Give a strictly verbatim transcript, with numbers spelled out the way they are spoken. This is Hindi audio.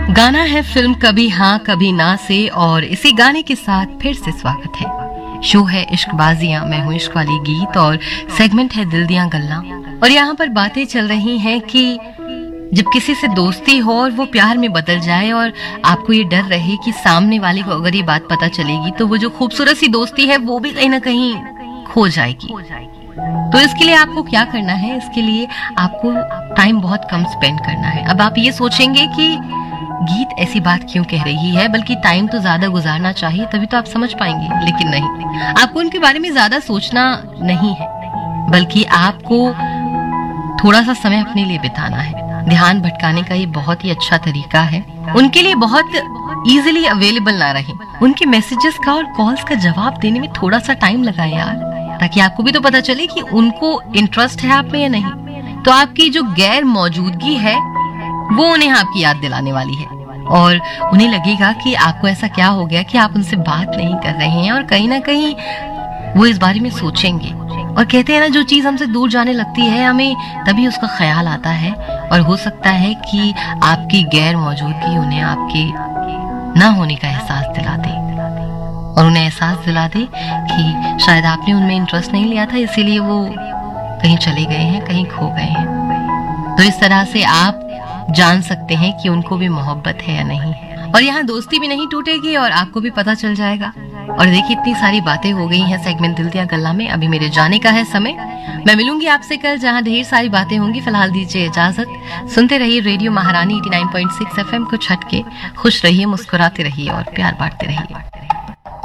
गाना है फिल्म कभी हाँ कभी ना से और इसी गाने के साथ फिर से स्वागत है। शो है इश्कबाजियां, मैं हूं इश्क वाली गीत और सेगमेंट है दिल दियां गल्ला। और यहाँ पर बातें चल रही हैं कि जब किसी से दोस्ती हो और वो प्यार में बदल जाए और आपको ये डर रहे कि सामने वाले को अगर ये बात पता चलेगी तो वो जो खूबसूरत सी दोस्ती है वो भी कहीं ना कहीं खो जाएगी। तो इसके लिए आपको क्या करना है? इसके लिए आपको टाइम बहुत कम स्पेंड करना है। अब आप ये सोचेंगे कि गीत ऐसी बात क्यों कह रही है, बल्कि टाइम तो ज्यादा गुजारना चाहिए तभी तो आप समझ पाएंगे। लेकिन नहीं, आपको उनके बारे में ज्यादा सोचना नहीं है, बल्कि आपको थोड़ा सा समय अपने लिए बिताना है। ध्यान भटकाने का ये बहुत ही अच्छा तरीका है। उनके लिए बहुत इजीली अवेलेबल ना रहे। उनके मैसेजेस का और कॉल्स का जवाब देने में थोड़ा सा टाइम लगाए यार, ताकि आपको भी तो पता चले कि उनको इंटरेस्ट है आप में या नहीं। तो आपकी जो गैर मौजूदगी है वो उन्हें आपकी याद दिलाने वाली है और उन्हें लगेगा कि आपको ऐसा क्या हो गया कि आप उनसे बात नहीं कर रहे हैं। और कहीं ना कहीं वो इस बारे में सोचेंगे। और कहते हैं ना, जो चीज हमसे दूर जाने लगती है हमें तभी उसका ख्याल आता है। और हो सकता है कि आपकी गैर मौजूदगी उन्हें आपके ना होने का एहसास दिला दे और उन्हें एहसास दिला दे कि शायद आपने उनमें इंटरेस्ट नहीं लिया था, इसीलिए वो कहीं चले गए हैं, कहीं खो गए हैं। तो इस तरह से आप जान सकते हैं कि उनको भी मोहब्बत है या नहीं है। और यहाँ दोस्ती भी नहीं टूटेगी और आपको भी पता चल जाएगा। और देखिए, इतनी सारी बातें हो गई हैं सेगमेंट दिल दिया गल्ला में। अभी मेरे जाने का है समय। मैं मिलूंगी आपसे कल, जहाँ ढेर सारी बातें होंगी। फिलहाल दीजिए इजाजत। सुनते रहिए रेडियो महारानी नवासी पॉइंट छह एफएम को छट के। खुश रहिए, मुस्कुराते रहिए और प्यार बांटते रहिए।